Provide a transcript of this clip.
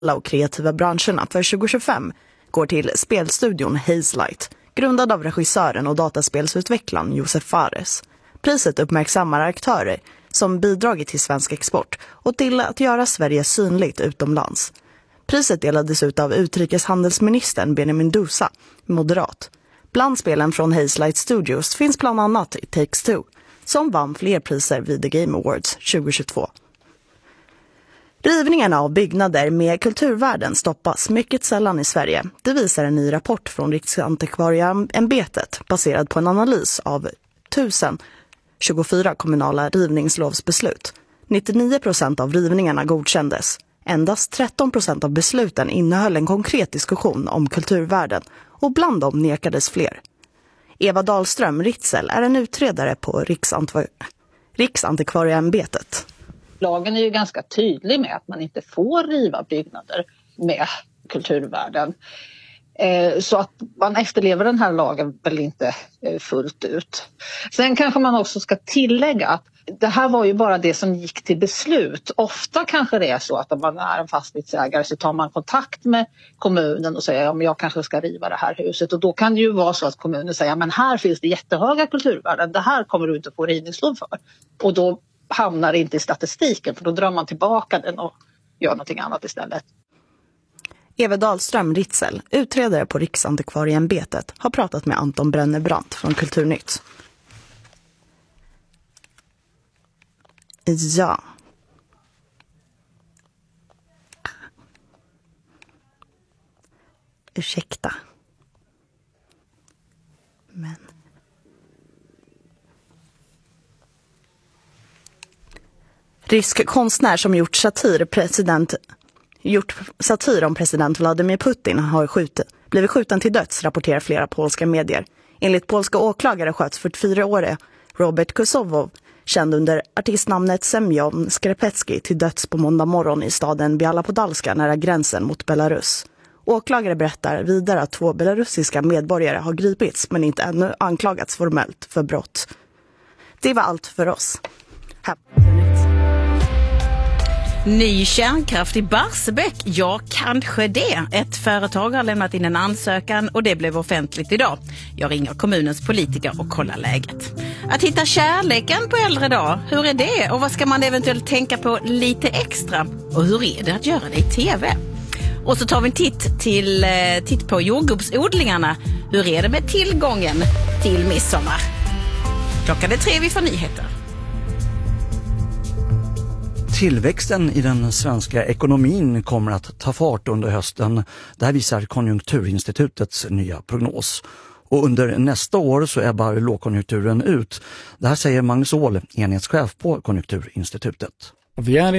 och kreativa branscherna för 2025 går till spelstudion Hazelight, grundad av regissören och dataspelsutvecklaren Josef Fares. Priset uppmärksammar aktörer som bidragit till svensk export och till att göra Sverige synligt utomlands. Priset delades ut av utrikeshandelsministern Benjamin Dousa, moderat. Bland spelen från Hazelight Studios finns bland annat It Takes Two, som vann fler priser vid The Game Awards 2022. Rivningarna av byggnader med kulturvärden stoppas mycket sällan i Sverige. Det visar en ny rapport från Riksantikvarieämbetet baserad på en analys av 1024 kommunala rivningslovsbeslut. 99% av rivningarna godkändes. Endast 13% av besluten innehöll en konkret diskussion om kulturvärden och bland dem nekades fler. Eva Dahlström Ritzel är en utredare på Riksantikvarieämbetet. Lagen är ju ganska tydlig med att man inte får riva byggnader med kulturvärden. Så att man efterlever den här lagen väl inte fullt ut. Sen kanske man också ska tillägga att det här var ju bara det som gick till beslut. Ofta kanske det är så att om man är en fastighetsägare så tar man kontakt med kommunen och säger att jag kanske ska riva det här huset. Och då kan det ju vara så att kommunen säger men här finns det jättehöga kulturvärden. Det här kommer du inte få rivningslov för. Och då hamnar det inte i statistiken för då drar man tillbaka den och gör någonting annat istället. Eva Dahlström Ritzel, utredare på Riksantikvarieämbetet, har pratat med Anton Brennebrandt från Kulturnytt. Ja. Ursäkta. Men... Rysk konstnär som gjort satir om president Vladimir Putin har blivit skjuten till döds, rapporterar flera polska medier. Enligt polska åklagare sköts 44-årige Robert Kosovo, känd under artistnamnet Semyon Skrepecki, till döds på måndag morgon i staden Biala Podalska nära gränsen mot Belarus. Åklagare berättar vidare att 2 belarusiska medborgare har gripits men inte ännu anklagats formellt för brott. Det var allt för oss. Här. Ny kärnkraft i Barsebäck? Ja, kanske det. Ett företag har lämnat in en ansökan och det blev offentligt idag. Jag ringer kommunens politiker och kollar läget. Att hitta kärleken på äldre dag, hur är det? Och vad ska man eventuellt tänka på lite extra? Och hur är det att göra det i tv? Och så tar vi en titt på jordgubbsodlingarna. Hur är det med tillgången till midsommar? Klockan är 3, vi får nyheter. Tillväxten i den svenska ekonomin kommer att ta fart under hösten. Det här visar Konjunkturinstitutets nya prognos. Och under nästa år så ebbar lågkonjunkturen ut. Det här säger Magnus Åhl, enhetschef på Konjunkturinstitutet. Vi är